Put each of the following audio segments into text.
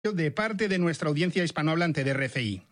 de parte de nuestra audiencia hispanohablante de RFI.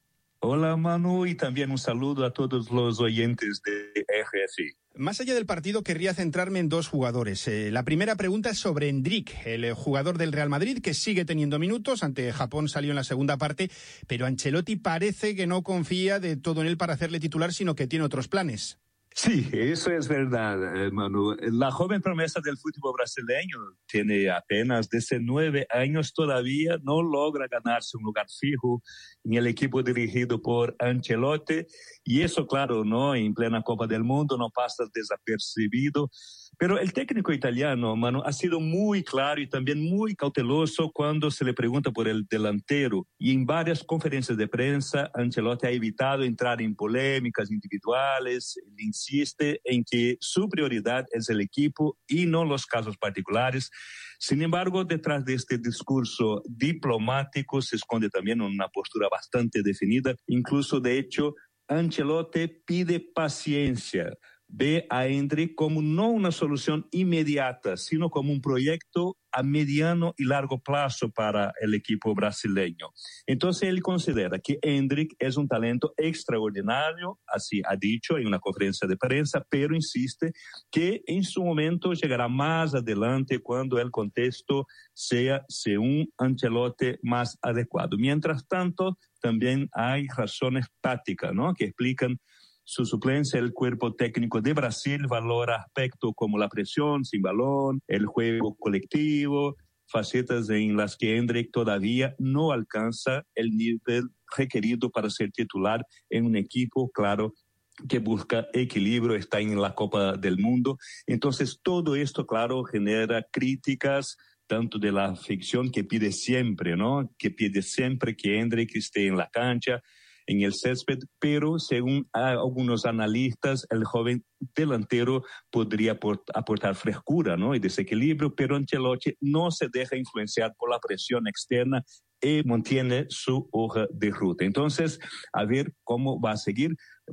Hola Manu, y también un saludo a todos los oyentes de RFI. Más allá del partido, querría centrarme en dos jugadores. La primera pregunta es sobre Endrick, el jugador del Real Madrid, que sigue teniendo minutos. Ante Japón salió en la segunda parte, pero Ancelotti parece que no confía de todo en él para hacerle titular, sino que tiene otros planes. Sí, eso es verdad, Manu. La joven promesa del fútbol brasileño tiene apenas 19 años todavía, no logra ganarse un lugar fijo en el equipo dirigido por Ancelotti, y eso, claro, no, en plena Copa del Mundo no pasa desapercibido. Pero el técnico italiano, Manu, ha sido muy claro y también muy cauteloso cuando se le pregunta por el delantero. Y en varias conferencias de prensa, Ancelotti ha evitado entrar en polémicas individuales. Él insiste en que su prioridad es el equipo y no los casos particulares. Sin embargo, detrás de este discurso diplomático se esconde también una postura bastante definida. Incluso, de hecho, Ancelotti pide paciencia. Ve a Endrick como no una solución inmediata, sino como un proyecto a mediano y largo plazo para el equipo brasileño. Entonces él considera que Endrick es un talento extraordinario, así ha dicho en una conferencia de prensa, pero insiste que en su momento llegará más adelante cuando el contexto sea según Ancelotti más adecuado. Mientras tanto, también hay razones tácticas, ¿no?, que explican su suplencia. El cuerpo técnico de Brasil valora aspectos como la presión sin balón, el juego colectivo, facetas en las que Endrick todavía no alcanza el nivel requerido para ser titular en un equipo, claro, que busca equilibrio, está en la Copa del Mundo. Entonces todo esto, claro, genera críticas tanto de la afición que pide siempre, ¿no?, que pide siempre que Endrick esté en la cancha, en el césped, pero según algunos analistas, el joven delantero podría aportar frescura, ¿no?, y desequilibrio, pero Ancelotti no se deja influenciar por la presión externa y mantiene su hoja de ruta. Entonces, a ver cómo va a seguir.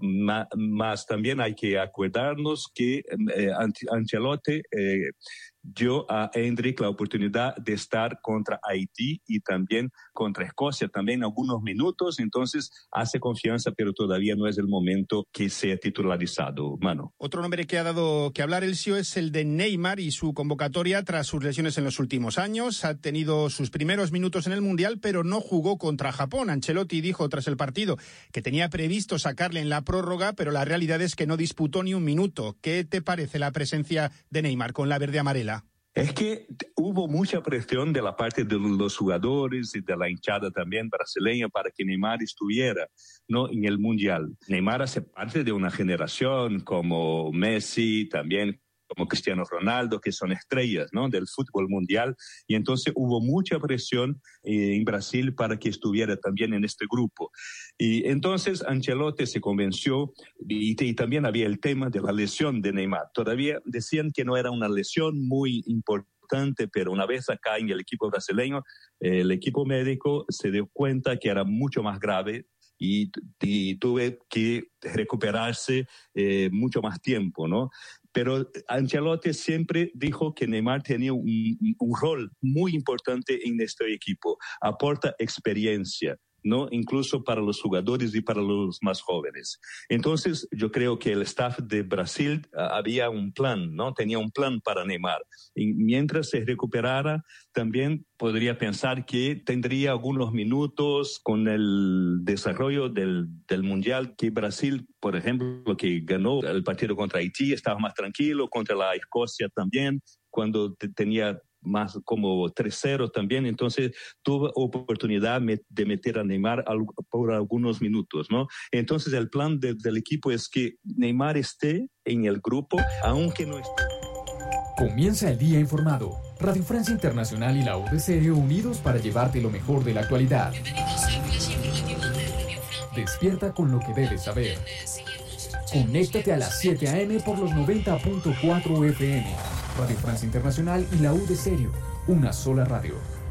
Más también hay que acordarnos que Ancelotti dio a Endrick la oportunidad de estar contra Haití y también contra Escocia, también algunos minutos. Entonces hace confianza, pero todavía no es el momento que sea titularizado, Manu. Otro nombre que ha dado que hablar, Elcio, es el de Neymar y su convocatoria tras sus lesiones en los últimos años. Ha tenido sus primeros minutos en el Mundial, pero no jugó contra Japón. Ancelotti dijo tras el partido que tenía previsto sacarle en la prórroga, pero la realidad es que no disputó ni un minuto. ¿Qué te parece la presencia de Neymar con la verde-amarela? Es que hubo mucha presión de la parte de los jugadores y de la hinchada también brasileña para que Neymar estuviera, ¿no?, en el Mundial. Neymar hace parte de una generación como Messi, también como Cristiano Ronaldo, que son estrellas, ¿no?, del fútbol mundial, y entonces hubo mucha presión en Brasil para que estuviera también en este grupo. Y entonces Ancelotti se convenció, y también había el tema de la lesión de Neymar. Todavía decían que no era una lesión muy importante, pero una vez acá en el equipo brasileño, el equipo médico se dio cuenta que era mucho más grave, y tuve que recuperarse mucho más tiempo, ¿no? Pero Ancelotti siempre dijo que Neymar tenía un rol muy importante en este equipo. Aporta experiencia, ¿no?, incluso para los jugadores y para los más jóvenes. Entonces, yo creo que el staff de Brasil había un plan, ¿no?, tenía un plan para Neymar. Y mientras se recuperara, también podría pensar que tendría algunos minutos con el desarrollo del Mundial, que Brasil, por ejemplo, que ganó el partido contra Haití, estaba más tranquilo, contra la Escocia también, cuando tenía más como 3-0 también. Entonces tuvo oportunidad de meter a Neymar por algunos minutos, ¿no? Entonces el plan del equipo es que Neymar esté en el grupo, aunque no esté. Comienza el día informado. Radio Francia Internacional y la UDC unidos para llevarte lo mejor de la actualidad. Despierta con lo que debes saber. Conéctate a las 7 a.m. por los 90.4 FM. Radio Francia Internacional y la UDC, una sola radio.